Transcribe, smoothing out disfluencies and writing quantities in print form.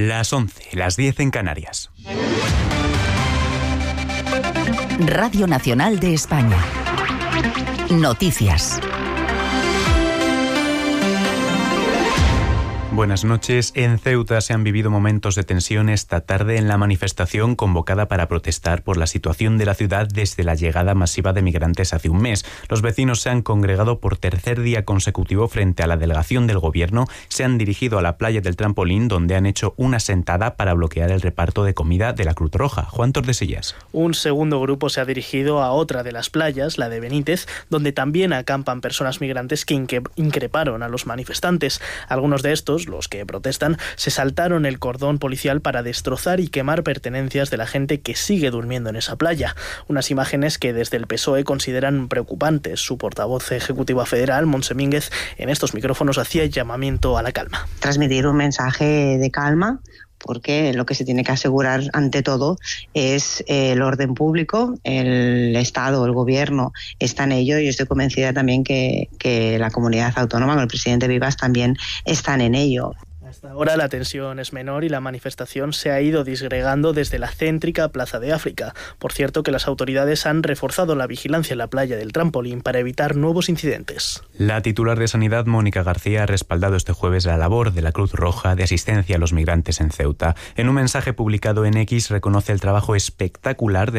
Las 11, las 10 en Canarias. Radio Nacional de España. Noticias. Buenas noches. En Ceuta se han vivido momentos de tensión esta tarde en la manifestación convocada para protestar por la situación de la ciudad desde la llegada masiva de migrantes hace un mes. Los vecinos se han congregado por tercer día consecutivo frente a la delegación del gobierno, se han dirigido a la playa del Trampolín, donde han hecho una sentada para bloquear el reparto de comida de la Cruz Roja. Juan Tordesillas. Un segundo grupo se ha dirigido a otra de las playas, la de Benítez, donde también acampan personas migrantes que increparon a los manifestantes. Algunos de estos, los que protestan, se saltaron el cordón policial para destrozar y quemar pertenencias de la gente que sigue durmiendo en esa playa. Unas imágenes que desde el PSOE consideran preocupantes. Su portavoz ejecutiva federal, Montse Mínguez, en estos micrófonos hacía llamamiento a la calma. Transmitir un mensaje de calma, porque lo que se tiene que asegurar ante todo es el orden público, el Estado, el Gobierno está en ello y yo estoy convencida también que la comunidad autónoma, con el presidente Vivas, también están en ello. Hasta ahora la tensión es menor y la manifestación se ha ido disgregando desde la céntrica Plaza de África. Por cierto, que las autoridades han reforzado la vigilancia en la playa del Trampolín para evitar nuevos incidentes. La titular de Sanidad, Mónica García, ha respaldado este jueves la labor de la Cruz Roja de asistencia a los migrantes en Ceuta. En un mensaje publicado en X reconoce el trabajo espectacular de